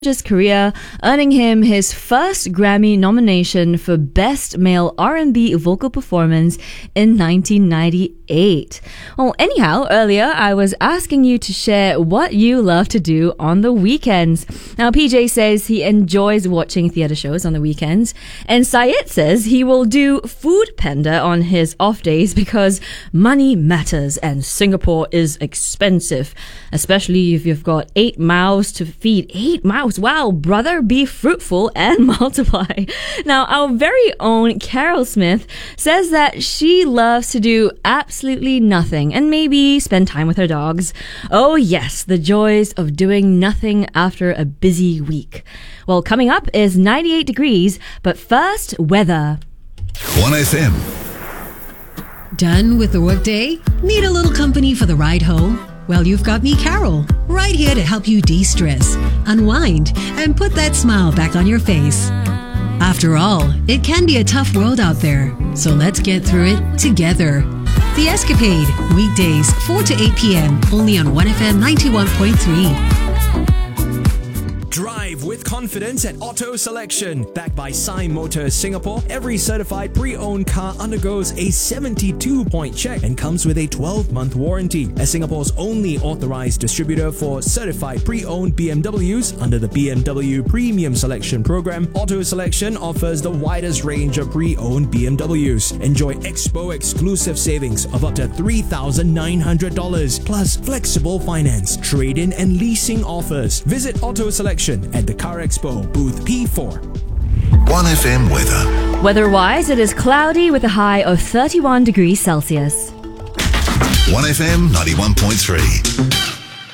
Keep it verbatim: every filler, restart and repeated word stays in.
his career, earning him his first Grammy nomination for Best Male R and B Vocal Performance in nineteen ninety-eight. Well, anyhow, earlier I was asking you to share what you love to do on the weekends. Now, P J says he enjoys watching theatre shows on the weekends, and Syed says he will do Food Panda on his off days because money matters and Singapore is expensive, especially if you've got eight mouths to feed. Eight mouths. Wow, brother, be fruitful and multiply. Now, our very own Carol Smith says that she loves to do absolutely nothing and maybe spend time with her dogs. Oh yes, the joys of doing nothing after a busy week. Well, coming up is ninety-eight degrees, but first, weather. one F M. Done with the workday? Need a little company for the ride home? Well, you've got me, Carol, right here to help you de-stress, unwind, and put that smile back on your face. After all, it can be a tough world out there, so let's get through it together. The Escapade, weekdays four to eight p.m, only on one F M ninety-one point three. Drive with confidence at Auto Selection. Backed by Sai Motors Singapore, every certified pre-owned car undergoes a seventy-two point check and comes with a twelve-month warranty. As Singapore's only authorized distributor for certified pre-owned B M Ws under the B M W Premium Selection Program, Auto Selection offers the widest range of pre-owned B M Ws. Enjoy Expo exclusive savings of up to three thousand nine hundred dollars, plus flexible finance, trade-in and leasing offers. Visit Auto Selection at the Car Expo, booth P four. one F M weather. Weather-wise, it is cloudy with a high of thirty-one degrees Celsius. one F M ninety-one point three.